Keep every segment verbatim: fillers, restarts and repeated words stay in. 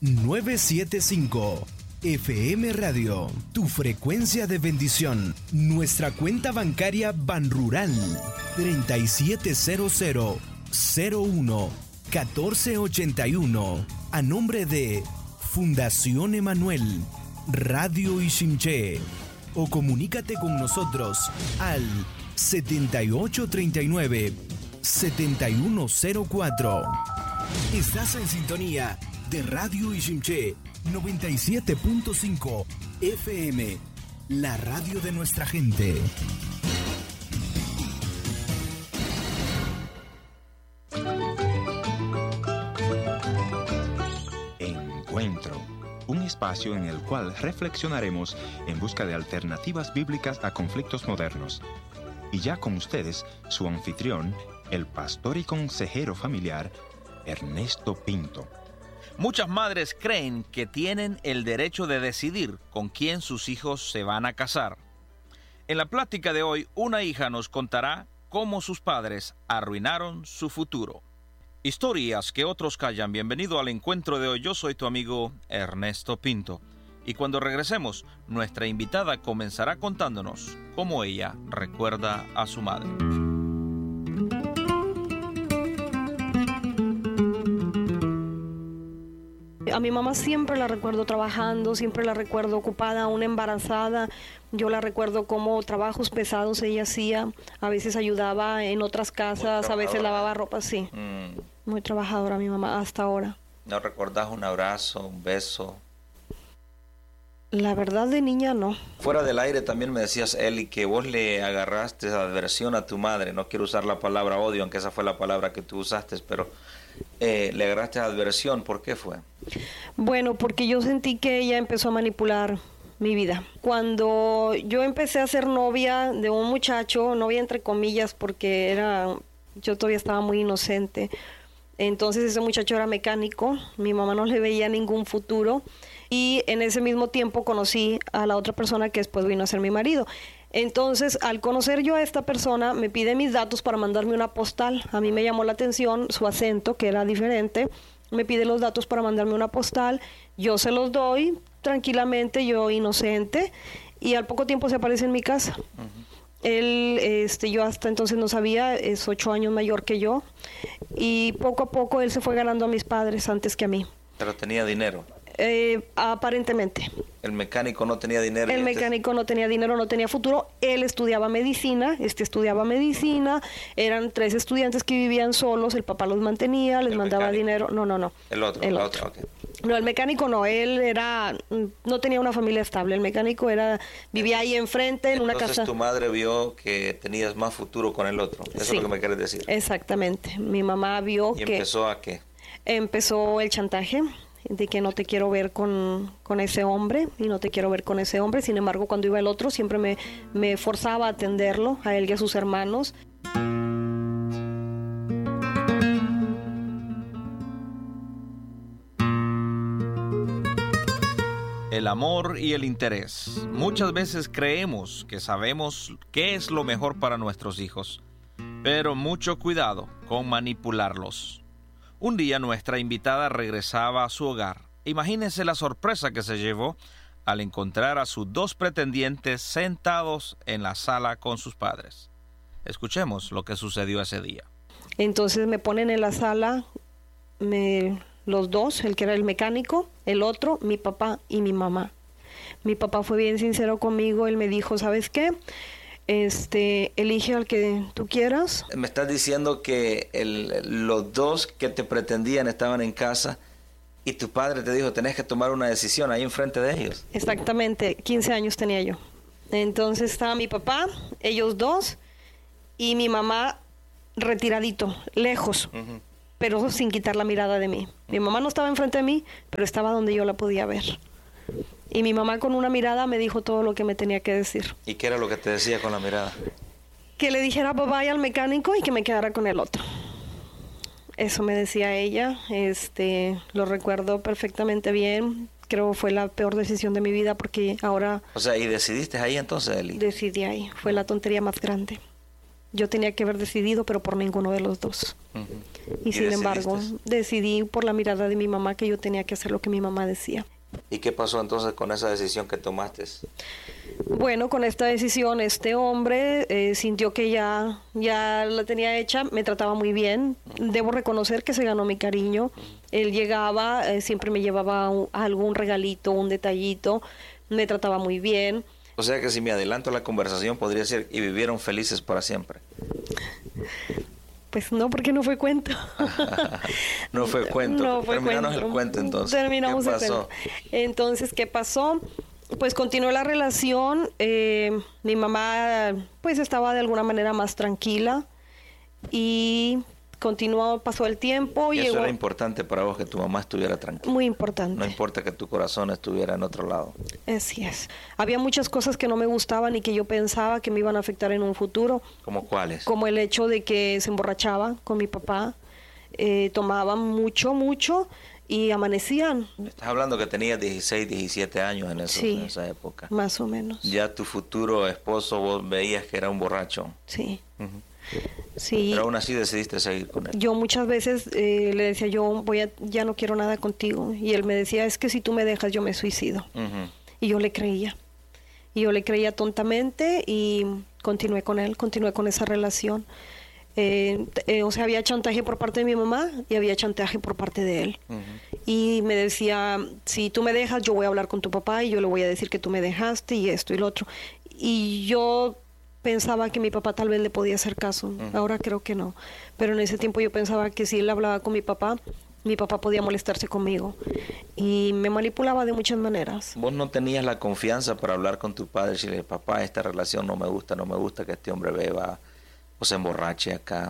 novecientos setenta y cinco. F M Radio, tu frecuencia de bendición. Nuestra cuenta bancaria Banrural treinta y siete cero cero cero uno catorce ochenta y uno. A nombre de Fundación Emanuel, Radio Iximché. O comunícate con nosotros al setenta y ocho treinta y nueve setenta y uno cero cuatro. Estás en sintonía de Radio Iximché noventa y siete punto cinco F M, la radio de nuestra gente. Encuentro, un espacio en el cual reflexionaremos en busca de alternativas bíblicas a conflictos modernos. Y ya con ustedes, su anfitrión, el pastor y consejero familiar, Ernesto Pinto. Muchas madres creen que tienen el derecho de decidir con quién sus hijos se van a casar. En la plática de hoy, una hija nos contará cómo sus padres arruinaron su futuro. Historias que otros callan. Bienvenido al encuentro de hoy. Yo soy tu amigo Ernesto Pinto. Y cuando regresemos, nuestra invitada comenzará contándonos cómo ella recuerda a su madre. A mi mamá siempre la recuerdo trabajando, siempre la recuerdo ocupada, aún embarazada. Yo la recuerdo como trabajos pesados ella hacía. A veces ayudaba en otras casas, a veces lavaba ropa, sí. Mm. Muy trabajadora mi mamá hasta ahora. ¿No recordás un abrazo, un beso? La verdad, de niña no. Fuera del aire también me decías, Eli, que vos le agarraste adversión a tu madre. No quiero usar la palabra odio, aunque esa fue la palabra que tú usaste, pero eh, le agarraste adversión. ¿Por qué fue? Bueno, porque yo sentí que ella empezó a manipular mi vida. Cuando yo empecé a ser novia de un muchacho, novia entre comillas, porque era, yo todavía estaba muy inocente. Entonces ese muchacho era mecánico, mi mamá no le veía ningún futuro y en ese mismo tiempo conocí a la otra persona que después vino a ser mi marido. Entonces, al conocer yo a esta persona, me pide mis datos para mandarme una postal. A mí me llamó la atención su acento, que era diferente. Me pide los datos para mandarme una postal. Yo se los doy tranquilamente, yo inocente, y al poco tiempo se aparece en mi casa. Uh-huh. Él, este, yo hasta entonces no sabía, es ocho años mayor que yo, y poco a poco él se fue ganando a mis padres antes que a mí. ¿Pero tenía dinero? Eh, aparentemente. ¿El mecánico no tenía dinero? El mecánico no tenía dinero, no tenía futuro. Él estudiaba medicina, este estudiaba medicina, eran tres estudiantes que vivían solos, el papá los mantenía, les mandaba mecánico. Dinero. No, no, no. El otro, el otro. otro. Okay. No, el mecánico no, él era, no tenía una familia estable, el mecánico era, vivía ahí enfrente en una casa. Entonces tu madre vio que tenías más futuro con el otro, eso sí, es lo que me quieres decir. Exactamente, mi mamá vio ¿Y que... ¿Y empezó a qué? Empezó el chantaje, de que no te quiero ver con, con ese hombre, y no te quiero ver con ese hombre. Sin embargo, cuando iba el otro, siempre me, me forzaba a atenderlo, a él y a sus hermanos. El amor y el interés. Muchas veces creemos que sabemos qué es lo mejor para nuestros hijos, pero mucho cuidado con manipularlos. Un día nuestra invitada regresaba a su hogar. Imagínense la sorpresa que se llevó al encontrar a sus dos pretendientes sentados en la sala con sus padres. Escuchemos lo que sucedió ese día. Entonces me ponen en la sala me, los dos, el que era el mecánico, el otro, mi papá y mi mamá. Mi papá fue bien sincero conmigo, él me dijo, ¿sabes qué? Este, elige al que tú quieras. Me estás diciendo que el, los dos que te pretendían estaban en casa y tu padre te dijo, tenés que tomar una decisión ahí enfrente de ellos. Exactamente, quince años tenía yo. Entonces estaba mi papá, ellos dos, y mi mamá retiradito, lejos, uh-huh. pero sin quitar la mirada de mí. Mi mamá no estaba enfrente de mí, pero estaba donde yo la podía ver. Y mi mamá con una mirada me dijo todo lo que me tenía que decir. ¿Y qué era lo que te decía con la mirada? Que le dijera bye bye al mecánico y que me quedara con el otro. Eso me decía ella, este, lo recuerdo perfectamente bien. Creo que fue la peor decisión de mi vida porque ahora... O sea, ¿y decidiste ahí entonces, Eli? Decidí ahí, fue la tontería más grande. yo tenía que haber decidido, pero por ninguno de los dos. Uh-huh. Y, ¿Y sin embargo, decidí por la mirada de mi mamá que yo tenía que hacer lo que mi mamá decía. ¿Y qué pasó entonces con esa decisión que tomaste? Bueno, con esta decisión, este hombre eh, sintió que ya, ya la tenía hecha, me trataba muy bien. Debo reconocer que se ganó mi cariño. Él llegaba, eh, siempre me llevaba un, algún regalito, un detallito, me trataba muy bien. O sea que si me adelanto a la conversación, podría ser, y vivieron felices para siempre. Pues no, porque no fue cuento. no fue cuento. No fue Terminamos cuento. el cuento entonces. Terminamos ¿Qué el pasó? cuento. Entonces, ¿qué pasó? Pues continuó la relación. Eh, mi mamá, pues estaba de alguna manera más tranquila y continuó, pasó el tiempo. Y eso llegó... era importante para vos, que tu mamá estuviera tranquila. Muy importante. No importa que tu corazón estuviera en otro lado. Así es. Había muchas cosas que no me gustaban y que yo pensaba que me iban a afectar en un futuro. ¿Cómo cuáles? Como el hecho de que se emborrachaba con mi papá, eh, tomaban mucho, mucho y amanecían. Estás hablando que tenías dieciséis, diecisiete años en, esos, sí, en esa época. Más o menos. Ya tu futuro esposo, vos veías que era un borracho. Sí. Uh-huh. Sí. Pero aún así decidiste seguir con él. Yo muchas veces eh, le decía, yo voy a, ya no quiero nada contigo. Y él me decía, es que si tú me dejas, yo me suicido. Uh-huh. Y yo le creía. Y yo le creía tontamente y continué con él, continué con esa relación. Eh, eh, o sea, había chantaje por parte de mi mamá y había chantaje por parte de él. Uh-huh. Y me decía, si tú me dejas, yo voy a hablar con tu papá y yo le voy a decir que tú me dejaste y esto y lo otro. Y yo pensaba que mi papá tal vez le podía hacer caso. Uh-huh. Ahora creo que no. Pero en ese tiempo yo pensaba que si él hablaba con mi papá, mi papá podía molestarse conmigo. Y me manipulaba de muchas maneras. ¿Vos no tenías la confianza para hablar con tu padre y decirle, papá, esta relación no me gusta, no me gusta que este hombre beba o se emborrache acá?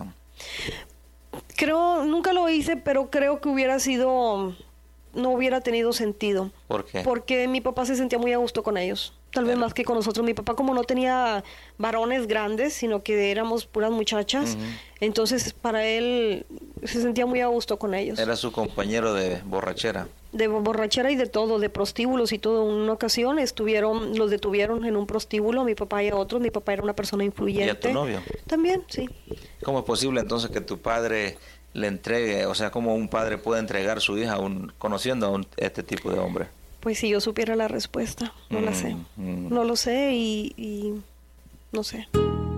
Creo, nunca lo hice, pero creo que hubiera sido, no hubiera tenido sentido. ¿Por qué? Porque mi papá se sentía muy a gusto con ellos. Tal vez más que con nosotros. Mi papá, como no tenía varones grandes, sino que éramos puras muchachas, uh-huh. entonces para él se sentía muy a gusto con ellos. Era su compañero de borrachera. De borrachera y de todo, de prostíbulos y todo. En una ocasión estuvieron, los detuvieron en un prostíbulo, mi papá y a otros. Mi papá era una persona influyente. ¿Y a tu novio? También, sí. ¿Cómo es posible entonces que tu padre le entregue, o sea, cómo un padre puede entregar su hija a un, conociendo a un, este tipo de hombre? Pues si yo supiera la respuesta, no mm, la sé. Mm. No lo sé y, y no sé.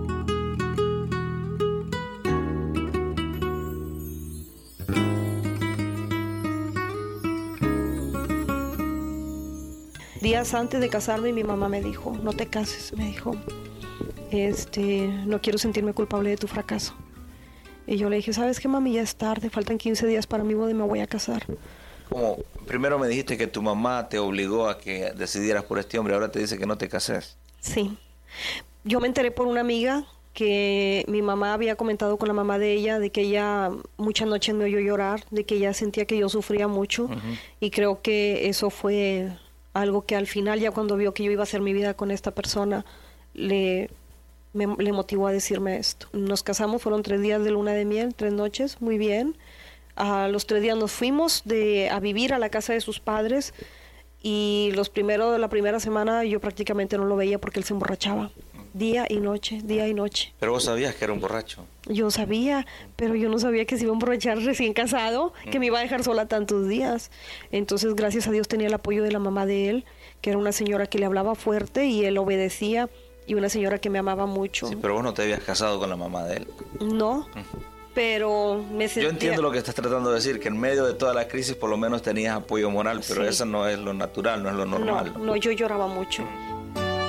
Días antes de casarme, mi mamá me dijo, no te cases, me dijo, este, no quiero sentirme culpable de tu fracaso. Y yo le dije, ¿sabes qué, mami? Ya es tarde, faltan quince días para mi boda y me voy a casar. Como primero me dijiste que tu mamá te obligó a que decidieras por este hombre, ahora te dice que no te cases. Sí. Yo me enteré por una amiga que mi mamá había comentado con la mamá de ella, de que ella muchas noches me oyó llorar, de que ella sentía que yo sufría mucho. Uh-huh. Y creo que eso fue algo que al final, ya cuando vio que yo iba a hacer mi vida con esta persona, le, me, le motivó a decirme esto. Nos casamos, fueron tres días de luna de miel, tres noches, muy bien. A los tres días nos fuimos de, a vivir a la casa de sus padres y los primeros, la primera semana yo prácticamente no lo veía porque él se emborrachaba día y noche, día y noche. Pero vos sabías que era un borracho. Yo sabía, pero yo no sabía que se iba a emborrachar recién casado, que me iba a dejar sola tantos días. Entonces, gracias a Dios tenía el apoyo de la mamá de él, que era una señora que le hablaba fuerte y él obedecía, y una señora que me amaba mucho. Sí, pero vos no te habías casado con la mamá de él. No. Pero me sentía... Yo entiendo lo que estás tratando de decir, que en medio de toda la crisis por lo menos tenías apoyo moral, pero sí. Eso no es lo natural, no es lo normal. No, no, yo lloraba mucho.